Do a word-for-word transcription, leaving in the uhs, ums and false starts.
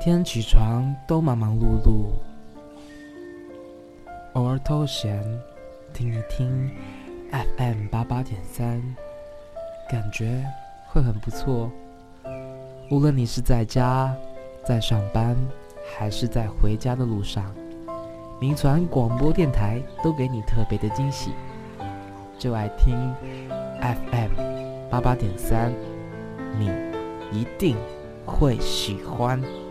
天起床都忙忙碌碌，偶尔偷闲听一听 F M 八八点三，感觉会很不错。无论你是在家、在上班，还是在回家的路上，民传广播电台都给你特别的惊喜。就爱听 F M 八八点三，你一定会喜欢。